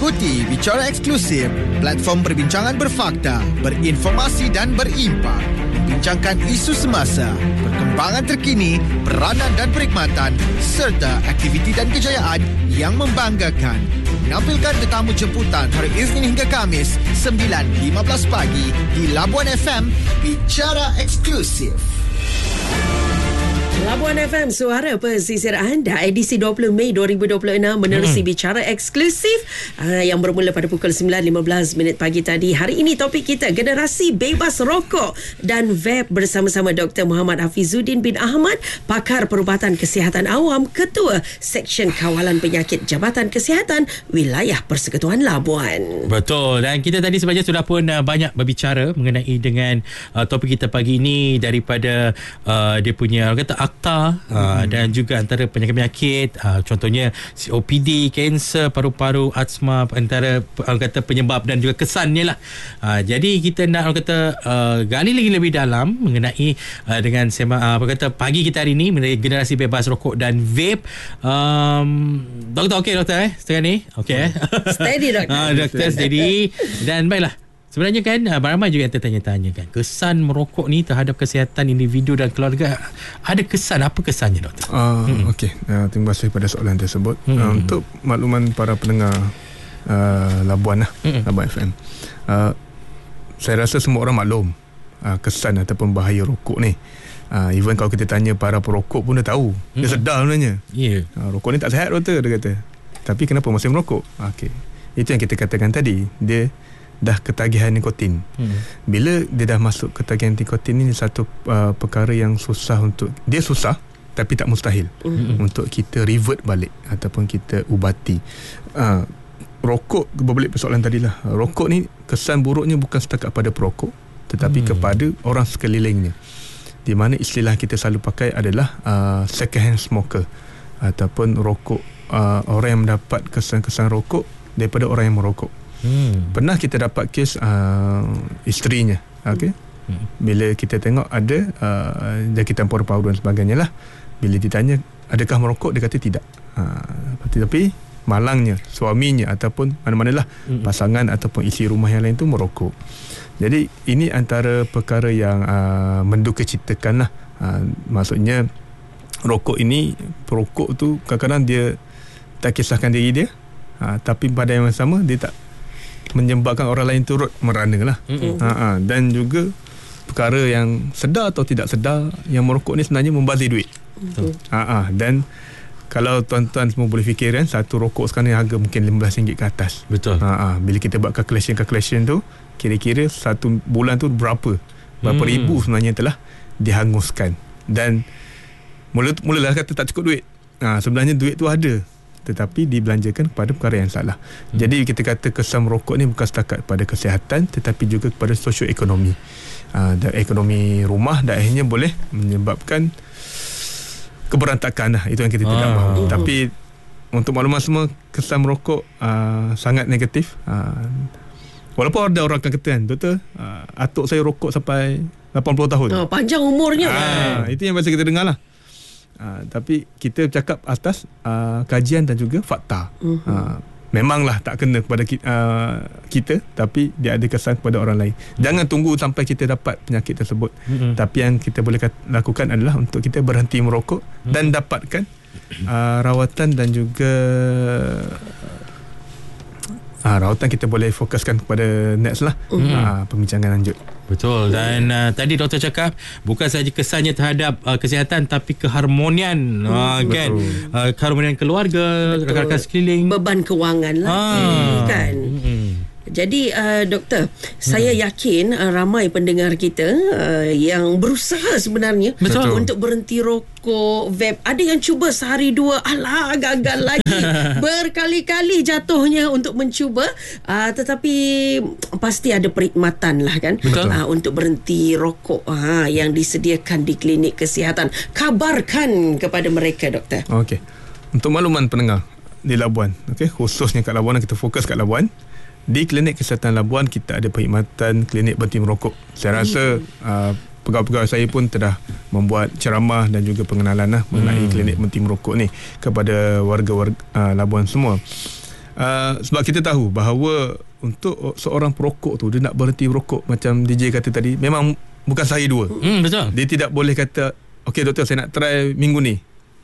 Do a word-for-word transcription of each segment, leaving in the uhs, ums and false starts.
Ikuti Bicara Eksklusif, platform perbincangan berfakta, berinformasi dan berimpak. Bincangkan isu semasa, perkembangan terkini, peranan dan perkhidmatan serta aktiviti dan kejayaan yang membanggakan. Menampilkan tetamu jemputan hari Isnin hingga Khamis sembilan lima belas pagi di Labuan F M. Bicara Eksklusif. Labuan F M, suara pesisir anda, edisi dua puluh Mei dua ribu dua puluh enam menerusi hmm. Bicara Eksklusif uh, yang bermula pada pukul sembilan lima belas minit pagi tadi. Hari ini topik kita generasi bebas rokok dan vape bersama-sama Doktor Muhammad Hafizuddin bin Ahmad, pakar perubatan kesihatan awam, Ketua Seksyen Kawalan Penyakit Jabatan Kesihatan Wilayah Persekutuan Labuan. Betul, dan kita tadi sebenarnya sudah pun uh, banyak berbicara mengenai dengan uh, topik kita pagi ini daripada uh, dia punya kata akta hmm. uh, dan juga antara penyakit-penyakit uh, contohnya C O P D, kanser paru-paru, asma, antara orang kata penyebab dan juga kesannya lah. Uh, jadi kita nak orang kata uh, gali lagi lebih dalam mengenai uh, dengan sema, uh, apa kata pagi kita hari ini mengenai generasi bebas rokok dan vape. Um, doktor okey doktor eh sekarang ni okey eh. Steady doktor. uh, doktor steady. Dan baiklah, sebenarnya kan ramai juga yang tertanya-tanya kan, kesan merokok ni terhadap kesihatan individu dan keluarga. Ada kesan, apa kesannya doktor? Uh, hmm. Okey, uh, terima kasih pada soalan tersebut. Hmm. Uh, untuk makluman para pendengar uh, Labuan lah, hmm. Labuan F M. Uh, saya rasa semua orang maklum uh, kesan ataupun bahaya rokok ni. Uh, even kalau kita tanya para perokok pun dah tahu. Hmm. Dia sedar sebenarnya. Yeah. Uh, rokok ni tak sihat doktor, dia kata. Tapi kenapa masih merokok? Okey. Itu yang kita katakan tadi. Dia dah ketagihan nikotin. Hmm. Bila dia dah masuk ketagihan nikotin ni, satu uh, perkara yang susah untuk, dia susah tapi tak mustahil hmm. untuk kita revert balik ataupun kita ubati. Uh, rokok, berbalik persoalan tadilah, rokok ni kesan buruknya bukan setakat pada perokok tetapi hmm. kepada orang sekelilingnya, di mana istilah kita selalu pakai adalah uh, second hand smoker ataupun rokok, uh, orang yang mendapat kesan-kesan rokok daripada orang yang merokok. Hmm. Pernah kita dapat kes uh, isterinya, okay? hmm. Bila kita tengok ada uh, jangkitan paru-paru dan sebagainya lah. Bila ditanya adakah merokok, dia kata tidak. uh, Tapi malangnya suaminya ataupun mana-manalah hmm. pasangan ataupun isi rumah yang lain tu merokok. Jadi ini antara perkara yang uh, mendukacitakan lah. uh, Maksudnya rokok ini, perokok tu kadang-kadang dia tak kisahkan diri dia, uh, tapi pada yang sama dia tak menyebabkan orang lain turut merana lah. Mm-hmm. Ha, dan juga perkara yang sedar atau tidak sedar, yang merokok ni sebenarnya membazir duit. Mm-hmm. Ha, dan kalau tuan-tuan semua boleh fikir kan, satu rokok sekarang ni harga mungkin lima belas ringgit ke atas. Betul. Ha, bila kita buat calculation-calculation tu, kira-kira satu bulan tu berapa berapa mm. ribu sebenarnya telah dihanguskan. Dan mula mulalah kata tak cukup duit. Ha, sebenarnya duit tu ada, tetapi dibelanjakan kepada perkara yang salah. Hmm. Jadi kita kata kesan merokok ni bukan setakat pada kesihatan tetapi juga kepada sosioekonomi. Uh, dan ekonomi rumah dan akhirnya boleh menyebabkan keberantakan lah. Itu yang kita ah. tidak mahu. Uh. Tapi untuk maklumat semua, kesan merokok uh, sangat negatif. Uh, walaupun ada orang akan kata kan, doktor, uh, atuk saya rokok sampai lapan puluh tahun. Oh, panjang umurnya. Uh, itu yang biasa kita dengar lah. Uh, tapi kita cakap atas uh, kajian dan juga fakta. Uh-huh. Uh, memanglah tak kena kepada kita, uh, kita, tapi dia ada kesan kepada orang lain. Uh-huh. Jangan tunggu sampai kita dapat penyakit tersebut. Uh-huh. Tapi yang kita boleh lakukan adalah untuk kita berhenti merokok uh-huh. dan dapatkan uh, rawatan dan juga uh, rawatan kita boleh fokuskan kepada next lah. Uh-huh. uh, Pembincangan lanjut. Betul. Dan uh, tadi doktor cakap bukan sahaja kesannya terhadap uh, kesihatan tapi keharmonian, hmm, uh, kan uh, keharmonian keluarga, betul, rakan-rakan sekeliling, beban kewangan lah, ah. kan. hmm. Jadi uh, doktor, hmm. saya yakin uh, ramai pendengar kita uh, yang berusaha sebenarnya betul. untuk berhenti rokok, vape. Ada yang cuba sehari dua, alah gagal lagi. Berkali-kali jatuhnya untuk mencuba, uh, tetapi pasti ada perkhidmatan lah kan uh, untuk berhenti rokok uh, yang disediakan di klinik kesihatan. Kabarkan kepada mereka doktor. Okey. Untuk makluman pendengar di Labuan, okey, khususnya kat Labuan, kita fokus kat Labuan. Di Klinik Kesihatan Labuan kita ada perkhidmatan klinik berhenti merokok. Saya rasa uh, pegawai-pegawai saya pun telah membuat ceramah dan juga pengenalan lah mengenai hmm. klinik berhenti merokok ni kepada warga-warga uh, Labuan semua. Uh, sebab kita tahu bahawa untuk seorang perokok tu, dia nak berhenti rokok macam D J kata tadi, memang bukan sehari dua. Hmm, betul. Dia tidak boleh kata, okey doktor, saya nak try minggu ni.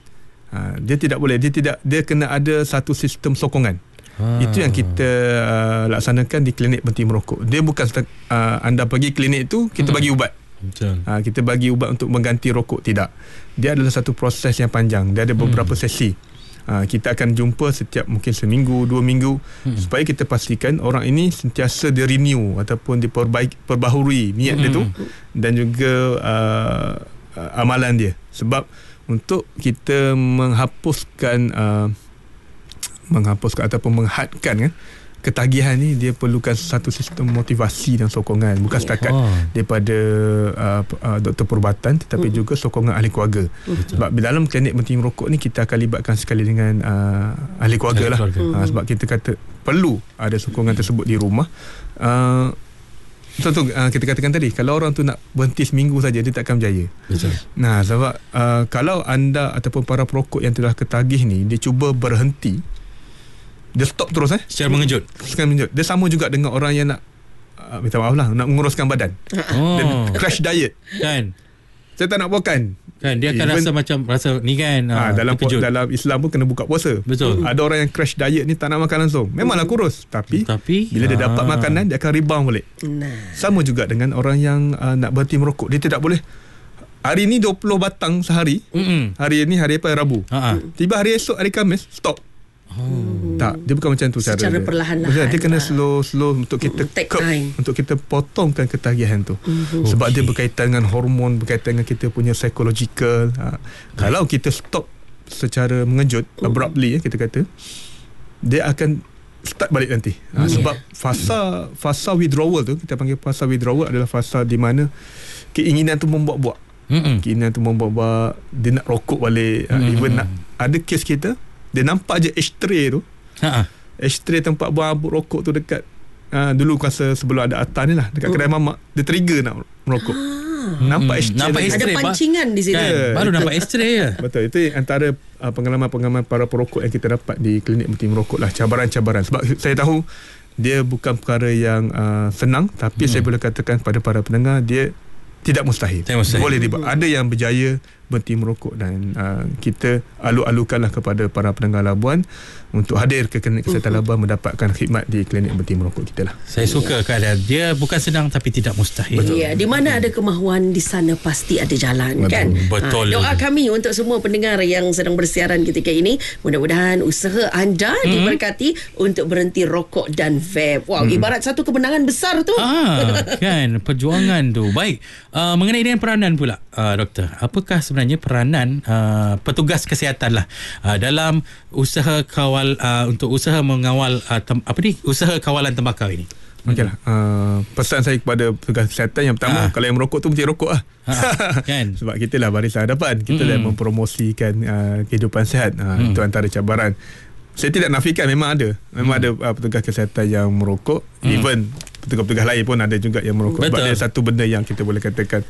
Ha, dia tidak boleh. Dia tidak. Dia kena ada satu sistem sokongan. Ha. Itu yang kita uh, laksanakan di klinik berhenti merokok. Dia bukan uh, anda pergi klinik tu, kita hmm. bagi ubat. Betul. Ha, kita bagi ubat untuk mengganti rokok. Tidak. Dia adalah satu proses yang panjang. Dia ada beberapa hmm. sesi. Ha, kita akan jumpa setiap mungkin seminggu, dua minggu hmm. supaya kita pastikan orang ini sentiasa dia renew ataupun diperbaiki, perbaharui niat hmm. dia tu dan juga uh, uh, amalan dia. Sebab untuk kita menghapuskan uh, menghapuskan ataupun menghadkan kan, ketagihan ni, dia perlukan satu sistem motivasi dan sokongan, bukan setakat oh. daripada uh, uh, doktor perubatan, tetapi mm. juga sokongan ahli keluarga. Mm. Sebab di dalam klinik berhenti merokok ni kita akan libatkan sekali dengan uh, ahli keluarga ahli lah keluarga. Uh, sebab kita kata perlu ada sokongan tersebut di rumah. uh, Contoh uh, kita katakan tadi, kalau orang tu nak berhenti seminggu saja, dia takkan berjaya. Betul. Nah, sebab uh, kalau anda ataupun para perokok yang telah ketagih ni, dia cuba berhenti, dia stop terus eh secara mengejut. Secara mengejut. Dia sama juga dengan orang yang nak uh, minta maaf lah, nak menguruskan badan. Oh. Dia crash diet. Kan? Saya tak nak bukan. Kan dia akan Even, rasa macam rasa ni kan ha, dalam pu- dalam Islam pun kena buka puasa. Betul. Ada orang yang crash diet ni tak nak makan langsung. Memanglah kurus, tapi, tapi bila ha. dia dapat makanan, dia akan rebound balik. Nah. Sama juga dengan orang yang uh, nak berhenti merokok. Dia tidak boleh hari ni dua puluh batang sehari. Mm-mm. Hari ni hari apa, Rabu. Ha-ha. Tiba hari esok, hari Khamis, stop. Oh. Tak, dia bukan macam tu cara secara dia. perlahan-lahan. Dia kena slow-slow untuk kita curb, untuk kita potongkan ketagihan tu. Mm-hmm. Sebab okay. dia berkaitan dengan hormon, berkaitan dengan kita punya psychological. Ha. Kalau kita stop secara mengejut, mm. abruptly ya, kita kata, dia akan start balik nanti. Ha. Mm. Sebab fasa fasa withdrawal tu, kita panggil fasa withdrawal adalah fasa di mana keinginan tu membuat-buat. Mm-hmm. Keinginan tu membuat-buat, dia nak rokok balik. Mm-hmm. Ha. Even nak, ada kes kita, dia nampak je ashtray tu. Ha. Ashtray tempat buang abut rokok tu dekat uh, dulu kuasa sebelum ada Atta ni lah, dekat oh. kedai mamak, dia trigger nak merokok. Ah. Nampak ashtray. Nampak ashtray. Ada pancingan di situ. Kan? Baru nampak ashtray ya. Betul. Itu antara uh, pengalaman-pengalaman para perokok yang kita dapat di klinik berhenti merokok lah. Cabaran-cabaran. Sebab saya tahu dia bukan perkara yang uh, senang, tapi hmm. saya boleh katakan pada para pendengar, dia tidak mustahil. Tidak mustahil. Boleh dibuat. Ada yang berjaya berhenti merokok dan uh, kita alu-alukanlah kepada para pendengar Labuan untuk hadir ke klinik kesihatan Labuan mendapatkan khidmat di klinik berhenti merokok kita lah. Saya suka keadaan dia bukan senang tapi tidak mustahil. Betul. Ya, di mana ada kemahuan, di sana pasti ada jalan. Betul. Kan? Betul. Ha, doa kami untuk semua pendengar yang sedang bersiaran ketika ini, mudah-mudahan usaha anda hmm. diberkati untuk berhenti rokok dan vape. Wow, hmm. ibarat satu kemenangan besar tu. Ah, kan, perjuangan tu. Baik, uh, mengenai dengan peranan pula, uh, doktor, apakah sebenarnya peranan uh, petugas kesihatan lah uh, dalam usaha kawal uh, untuk usaha mengawal uh, tem, apa ni usaha kawalan tembakau ini? Okeylah, uh, pesan saya kepada petugas kesihatan yang pertama, ha. kalau yang merokok tu mesti rokok lah. Ha, kan? Sebab kita lah barisan hadapan, kita mm-hmm. dah mempromosikan uh, kehidupan sihat. Uh, mm. Itu antara cabaran. Saya tidak nafikan, memang ada memang mm. ada uh, petugas kesihatan yang merokok. Mm. Even petugas-petugas lain pun ada juga yang merokok. Betul. Sebab dia satu benda yang kita boleh katakan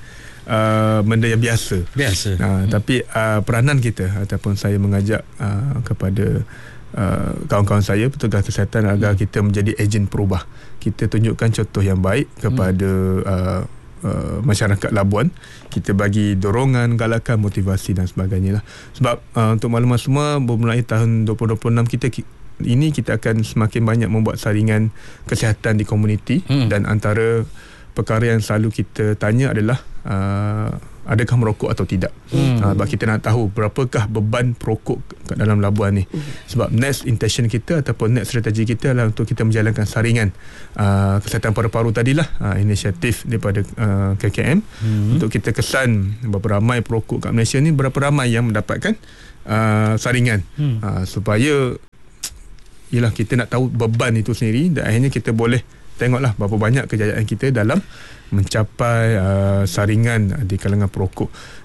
Uh, benda yang biasa. Biasa. Uh, hmm. Tapi uh, peranan kita ataupun saya mengajak uh, kepada uh, kawan-kawan saya petugas kesihatan agar hmm. kita menjadi ejen perubah. Kita tunjukkan contoh yang baik kepada hmm. uh, uh, masyarakat Labuan. Kita bagi dorongan, galakan, motivasi dan sebagainya lah. Sebab uh, untuk maklumat semua, bermulai tahun dua ribu dua puluh enam kita ini kita akan semakin banyak membuat saringan kesihatan di komuniti hmm. dan antara perkara yang selalu kita tanya adalah uh, adakah merokok atau tidak. Hmm. Uh, sebab kita nak tahu berapakah beban perokok kat dalam Labuan ni. Hmm. Sebab next intention kita ataupun next strategi kita adalah untuk kita menjalankan saringan uh, kesihatan paru-paru tadilah, uh, inisiatif daripada uh, K K M hmm. untuk kita kesan berapa ramai perokok kat Malaysia ni, berapa ramai yang mendapatkan uh, saringan. Hmm. Uh, supaya ialah kita nak tahu beban itu sendiri dan akhirnya kita boleh tengoklah berapa banyak kejayaan kita dalam mencapai uh, saringan di kalangan perokok.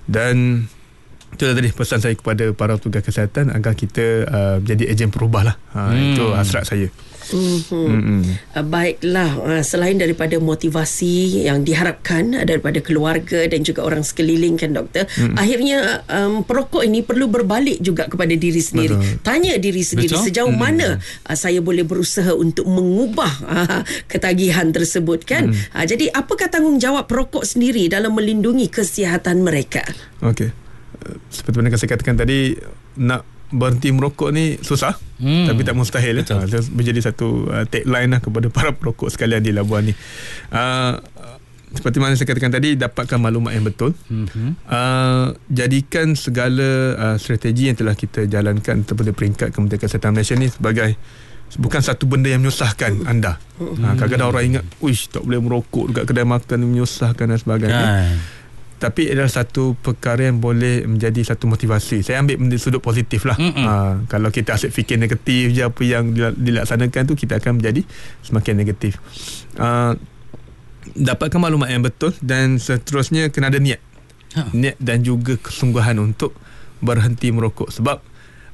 Dan itu tadi pesan saya kepada para petugas kesihatan agar kita uh, jadi ejen perubah lah. Ha, hmm. Itu hasrat saya. Mm-hmm. Mm-hmm. Uh, baiklah, uh, selain daripada motivasi yang diharapkan uh, daripada keluarga dan juga orang sekeliling kan doktor, mm-hmm. akhirnya um, perokok ini perlu berbalik juga kepada diri sendiri. Betul. Tanya diri sendiri, betul? Sejauh mm-hmm. mana uh, saya boleh berusaha untuk mengubah uh, ketagihan tersebut kan. Mm-hmm. Uh, jadi apakah tanggungjawab perokok sendiri dalam melindungi kesihatan mereka? Okey. Uh, seperti mana saya katakan tadi, nak berhenti merokok ni susah, hmm. tapi tak mustahil. Ha, menjadi satu uh, tagline lah kepada para perokok sekalian di Labuan ni. Uh, seperti mana saya katakan tadi, dapatkan maklumat yang betul. Hmm. Uh, jadikan segala uh, strategi yang telah kita jalankan terhadap peringkat Kementerian Kesihatan Malaysia ni sebagai bukan satu benda yang menyusahkan anda. Hmm. Ha, kadang-kadang orang ingat, uish, tak boleh merokok dekat kedai makan, menyusahkan dan sebagainya. Hmm. Tapi adalah satu perkara yang boleh menjadi satu motivasi. Saya ambil sudut positif lah. Ha, kalau kita asyik fikir negatif je apa yang dilaksanakan tu, kita akan menjadi semakin negatif. Ha, dapatkan maklumat yang betul dan seterusnya kena ada niat. Ha. Niat dan juga kesungguhan untuk berhenti merokok. Sebab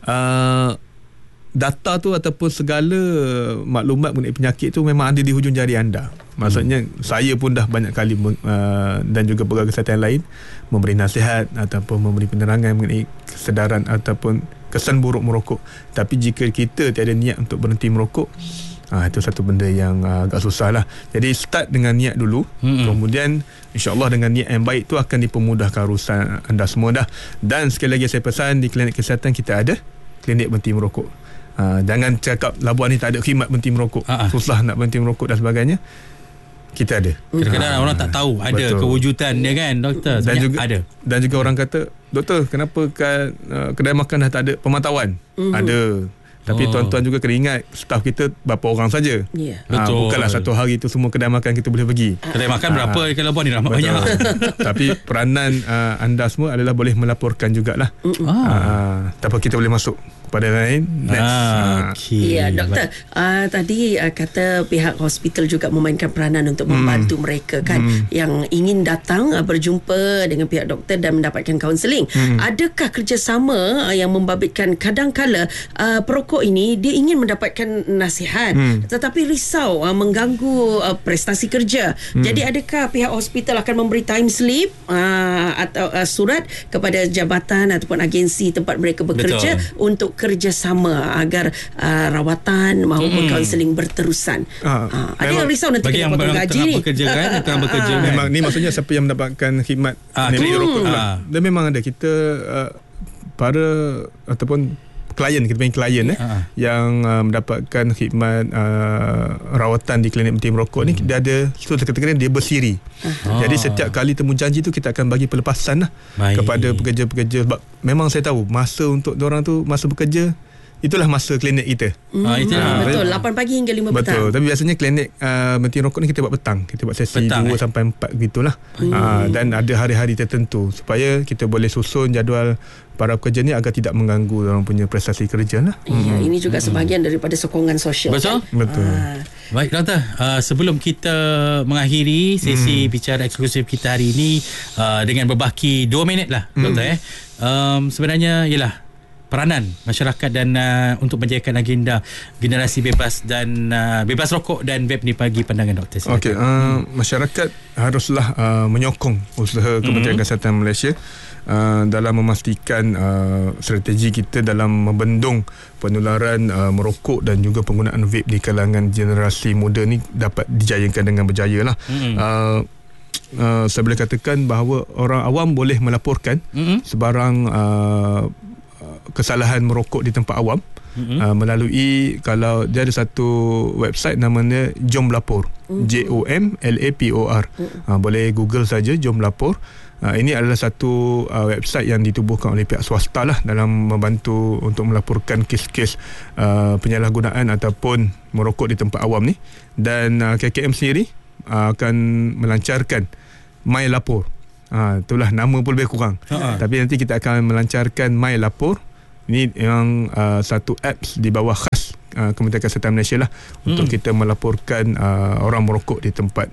uh, data tu ataupun segala maklumat mengenai penyakit tu memang ada di hujung jari anda. Maksudnya hmm. saya pun dah banyak kali uh, dan juga pegawai kesihatan lain memberi nasihat ataupun memberi penerangan mengenai kesedaran ataupun kesan buruk merokok. Tapi jika kita tiada niat untuk berhenti merokok, uh, itu satu benda yang uh, agak susah lah. Jadi start dengan niat dulu, hmm. kemudian insyaAllah dengan niat yang baik tu akan dipermudahkan urusan anda semua dah. Dan sekali lagi saya pesan, di klinik kesihatan kita ada klinik berhenti merokok. Uh, jangan cakap Labuan ni tak ada khidmat berhenti merokok, Ha-ha. susah nak berhenti merokok dan sebagainya. Kita ada. Kadang-kadang ha. orang tak tahu ada Betul. kewujudan dia kan doktor. Dan juga ada. Dan juga orang kata, doktor, kenapa kan uh, kedai makan dah tak ada pemantauan? Mm-hmm. Ada. Tapi oh. tuan-tuan juga kena ingat, staf kita berapa orang saja. Yeah. Ha, bukanlah satu hari itu semua kedai makan kita boleh pergi. Kedai makan ha. berapa ke Labuan ni? Ramai banyak. Tapi peranan uh, anda semua adalah boleh melaporkan jugalah. Mm-hmm. Ha, tanpa kita boleh masuk pada lain. Next. Ah, okay. Ya, doktor. Uh, tadi uh, kata pihak hospital juga memainkan peranan untuk membantu hmm. mereka kan hmm. yang ingin datang uh, berjumpa dengan pihak doktor dan mendapatkan kaunseling. Hmm. Adakah kerjasama uh, yang membabitkan kadang-kala uh, perokok ini dia ingin mendapatkan nasihat hmm. tetapi risau uh, mengganggu uh, prestasi kerja. Hmm. Jadi adakah pihak hospital akan memberi time slip uh, atau uh, surat kepada jabatan ataupun agensi tempat mereka bekerja Betul. untuk kerjasama agar uh, rawatan maupun kaunseling hmm. berterusan. Ha, ha, ada yang risau nanti kena potong gaji ni. Bekerja kan, ha, tengah bekerja. Ha, memang ni maksudnya siapa yang mendapatkan khidmat ha, rokok ha. Dan memang ada kita uh, para ataupun klien, kita panggil klien eh, ha. yang uh, mendapatkan khidmat uh, rawatan di klinik berhenti merokok ni, hmm. dia ada satu kategori dia bersiri. Ha. Jadi setiap kali temu janji tu kita akan bagi pelepasan lah Baik. kepada pekerja-pekerja. Sebab memang saya tahu masa untuk diorang tu, masa bekerja, itulah masa klinik kita. Hmm. Ha, itulah. Ha, betul, lapan pagi hingga lima petang. Betul, tapi biasanya klinik uh, berhenti rokok ni kita buat petang. Kita buat sesi petang, dua eh? sampai empat gitulah. Hmm. Ha, dan ada hari-hari tertentu supaya kita boleh susun jadual para pekerja ni agar tidak mengganggu orang punya prestasi kerja lah. Ya, hmm. ini juga sebahagian hmm. daripada sokongan sosial. Betul? Kan? Betul. Ha. Baik doktor, uh, sebelum kita mengakhiri sesi hmm. bicara eksklusif kita hari ini uh, dengan berbaki dua minit lah doktor hmm. eh. Um, sebenarnya ialah peranan masyarakat dan uh, untuk menjayakan agenda generasi bebas dan uh, bebas rokok dan vape ni bagi pandangan doktor. Okey, uh, hmm. masyarakat haruslah uh, menyokong usaha Kementerian hmm. Kesihatan Malaysia uh, dalam memastikan uh, strategi kita dalam membendung penularan uh, merokok dan juga penggunaan vape di kalangan generasi muda ni dapat dijayakan dengan berjaya lah. Hmm. Uh, uh, saya boleh katakan bahawa orang awam boleh melaporkan hmm. sebarang uh, kesalahan merokok di tempat awam mm-hmm. uh, melalui, kalau dia ada satu website namanya Jom Lapor, mm-hmm. J O M L A P O R. Mm-hmm. uh, boleh Google saja Jom Lapor. Uh, ini adalah satu uh, website yang ditubuhkan oleh pihak swasta lah dalam membantu untuk melaporkan kes-kes uh, penyalahgunaan ataupun merokok di tempat awam ni. Dan uh, K K M sendiri uh, akan melancarkan My Lapor. Ha, itulah nama pun lebih kurang. Ha-ha. Tapi nanti kita akan melancarkan My Lapor. Ini memang uh, satu apps di bawah khas uh, Kementerian Kesihatan Malaysia lah hmm. untuk kita melaporkan uh, orang merokok di tempat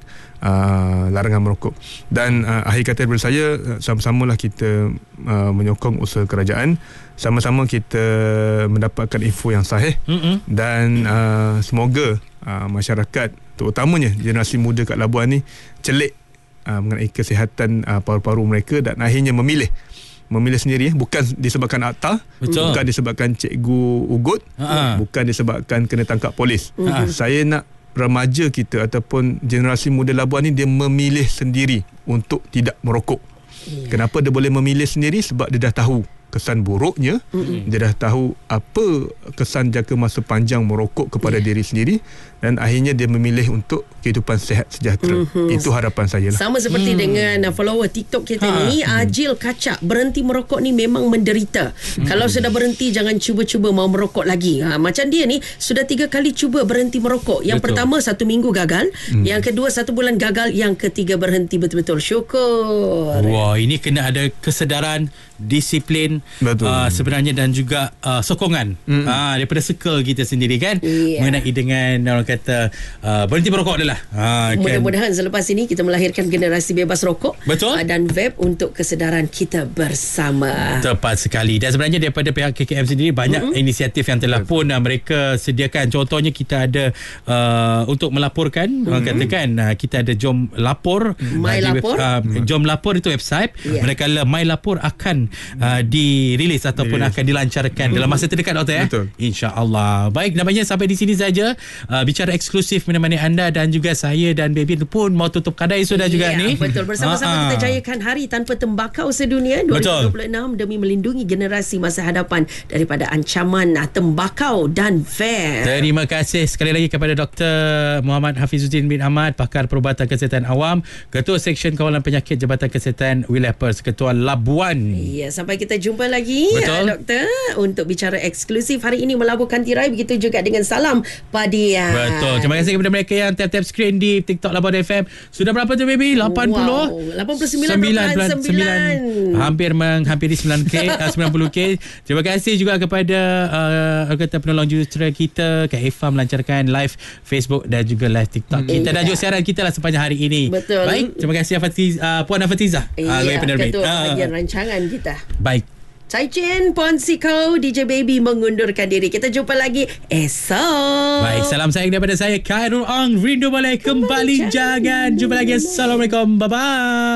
uh, larangan merokok. Dan uh, akhir kata daripada saya, sama-samalah kita uh, menyokong usaha kerajaan, sama-sama kita mendapatkan info yang sahih hmm. dan uh, semoga uh, masyarakat, terutamanya generasi muda kat Labuan ni, celik uh, mengenai kesihatan uh, paru-paru mereka dan akhirnya memilih memilih sendiri, bukan disebabkan akta, Betul. bukan disebabkan cikgu ugut, Ha-ha. bukan disebabkan kena tangkap polis. Ha-ha. Saya nak remaja kita ataupun generasi muda Labuan ni, dia memilih sendiri untuk tidak merokok. Yeah. Kenapa dia boleh memilih sendiri? Sebab dia dah tahu kesan buruknya, mm-hmm. dia dah tahu apa kesan jangka masa panjang merokok kepada yeah. diri sendiri, dan akhirnya dia memilih untuk kehidupan sihat sejahtera. Mm-hmm. Itu harapan saya lah. Sama seperti hmm. dengan follower TikTok kita ha. ni, Ajil Kacak, berhenti merokok ni memang menderita. Hmm. Kalau sudah berhenti, jangan cuba-cuba mau merokok lagi. Ha, macam dia ni sudah tiga kali cuba berhenti merokok. Yang Betul. pertama satu minggu gagal, hmm. yang kedua satu bulan gagal, yang ketiga berhenti betul-betul. Syukur. Wah, ini kena ada kesedaran, disiplin uh, sebenarnya, dan juga uh, sokongan mm. uh, daripada circle kita sendiri kan, yeah. mengenai dengan orang kata uh, berhenti merokok adalah uh, mudah-mudahan kan. Selepas ini kita melahirkan generasi bebas rokok. Betul. Uh, dan vape untuk kesedaran kita bersama. Tepat sekali. Dan sebenarnya daripada pihak K K M sendiri banyak mm-hmm. inisiatif yang telah pun uh, mereka sediakan. Contohnya kita ada uh, untuk melaporkan, mm-hmm. orang katakan uh, kita ada Jom Lapor, My uh, Lapor uh, mm-hmm. Jom Lapor itu website, yeah. manakala My Lapor akan Uh, dirilis ataupun Rilis. akan dilancarkan dalam masa terdekat, Doktor, Betul. eh? InsyaAllah. Baik, namanya sampai di sini saja uh, bicara eksklusif menemani anda, dan juga saya dan Baby pun mau tutup kedai sudah yeah, juga ni. Betul, bersama-sama uh-huh. kita jayakan Hari Tanpa Tembakau Sedunia dua ribu dua puluh enam Betul. demi melindungi generasi masa hadapan daripada ancaman uh, tembakau dan vape. Terima kasih sekali lagi kepada Doktor Muhammad Hafizuddin bin Ahmad, pakar perubatan kesihatan awam, Ketua Seksyen Kawalan Penyakit Jabatan Kesihatan Wilayah Persekutuan Labuan. Ya, sampai kita jumpa lagi, uh, Doktor, untuk bicara eksklusif hari ini melabuhkan tirai. Begitu juga dengan Salam Padian. Betul. Terima kasih kepada mereka yang tap-tap skrin di TikTok Labuan F M. Sudah berapa tu, Baby? lapan puluh? Wow, lapan puluh sembilan sembilan. Hampir menghampiri sembilan K, sembilan puluh K. Terima kasih juga kepada uh, kata penolong jurutera kita, Kak Eva, melancarkan live Facebook dan juga live TikTok hmm. kita, dan juga siaran kita lah sepanjang hari ini. Betul. Baik, terima kasih Afatiz, uh, Puan Afatizah, uh, ya, Ketua bahagian uh, rancangan kita. Baik. Cai Chen, Pon Siko, D J Baby mengundurkan diri. Kita jumpa lagi esok. Baik, salam sayang daripada saya, Khairul Ang. Rindu boleh kembali, kembali jangan. Jumpa lagi. Assalamualaikum. Bye-bye.